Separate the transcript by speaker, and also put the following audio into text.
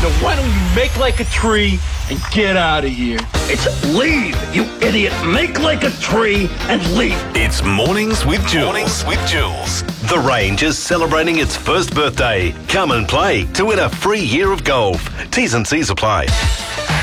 Speaker 1: So why don't you make like a tree and get out of here?
Speaker 2: It's leave, you idiot. Make like a tree and leave.
Speaker 3: It's Mornings with Jules. The Range is celebrating its first birthday. Come and play to win a free year of golf. T's and C's apply.